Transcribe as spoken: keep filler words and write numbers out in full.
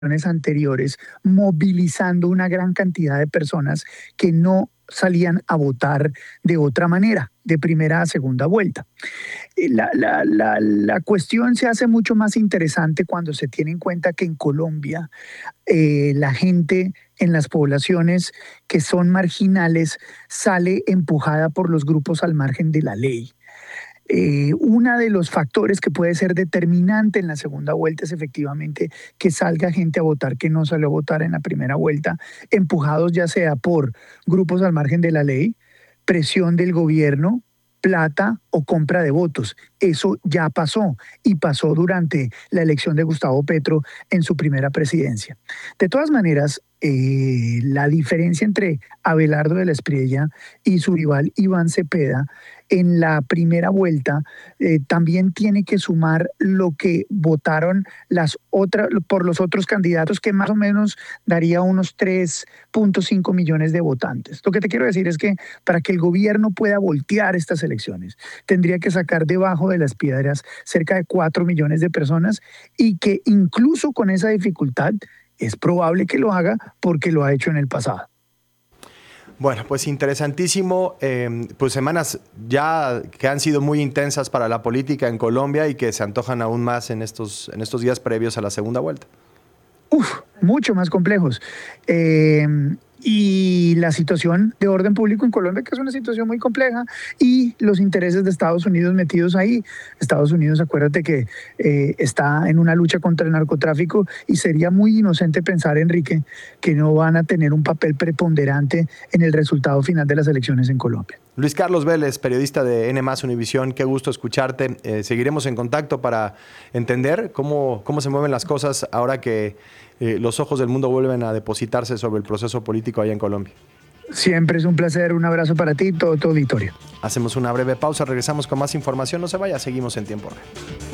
anteriores, movilizando una gran cantidad de personas que no salían a votar de otra manera, de primera a segunda vuelta. La, la, la, la cuestión se hace mucho más interesante cuando se tiene en cuenta que en Colombia eh, la gente en las poblaciones que son marginales sale empujada por los grupos al margen de la ley. Eh, uno de los factores que puede ser determinante en la segunda vuelta es efectivamente que salga gente a votar que no salió a votar en la primera vuelta, empujados ya sea por grupos al margen de la ley, presión del gobierno, plata o compra de votos. Eso ya pasó y pasó durante la elección de Gustavo Petro en su primera presidencia. De todas maneras, eh, la diferencia entre Abelardo de la Espriella y su rival Iván Cepeda en la primera vuelta eh, también tiene que sumar lo que votaron las otras por los otros candidatos, que más o menos daría unos tres punto cinco millones de votantes. Lo que te quiero decir es que para que el gobierno pueda voltear estas elecciones, tendría que sacar debajo de las piedras cerca de cuatro millones de personas, y que incluso con esa dificultad es probable que lo haga porque lo ha hecho en el pasado. Bueno, pues interesantísimo, eh, pues semanas ya que han sido muy intensas para la política en Colombia y que se antojan aún más en estos, en estos días previos a la segunda vuelta. Uf, mucho más complejos. Eh, y la situación de orden público en Colombia, que es una situación muy compleja, y los intereses de Estados Unidos metidos ahí. Estados Unidos, acuérdate que eh, está en una lucha contra el narcotráfico, y sería muy inocente pensar, Enrique, que no van a tener un papel preponderante en el resultado final de las elecciones en Colombia. Luis Carlos Vélez, periodista de N más Univisión, qué gusto escucharte. Eh, seguiremos en contacto para entender cómo, cómo se mueven las cosas ahora que eh, los ojos del mundo vuelven a depositarse sobre el proceso político allá en Colombia. Siempre es un placer, un abrazo para ti y todo tu auditorio. Hacemos una breve pausa, regresamos con más información, no se vaya, seguimos en Tiempo Real.